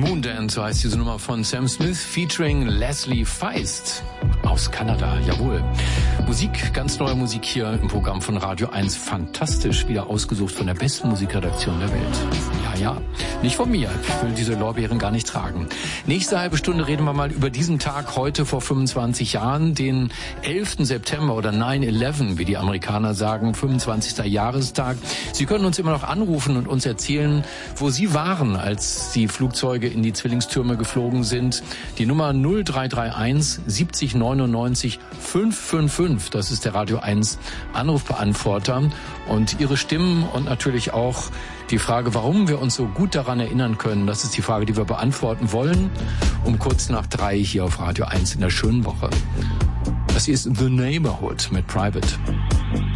Moondance, so heißt diese Nummer von Sam Smith featuring Leslie Feist aus Kanada. Jawohl. Musik, ganz neue Musik hier im Programm von Radio 1. Fantastisch, wieder ausgesucht von der besten Musikredaktion der Welt. Ja, nicht von mir. Ich will diese Lorbeeren gar nicht tragen. Nächste halbe Stunde reden wir mal über diesen Tag heute vor 25 Jahren, den 11. September oder 9/11, wie die Amerikaner sagen, 25. Jahrestag. Sie können uns immer noch anrufen und uns erzählen, wo Sie waren, als die Flugzeuge in die Zwillingstürme geflogen sind. Die Nummer 0331 70 99 555, das ist der Radio 1 Anrufbeantworter. Und Ihre Stimmen und natürlich auch die Frage, warum wir uns so gut daran erinnern können, das ist die Frage, die wir beantworten wollen, um kurz nach 3 hier auf Radio 1 in der schönen Woche. Das hier ist The Neighborhood mit Private.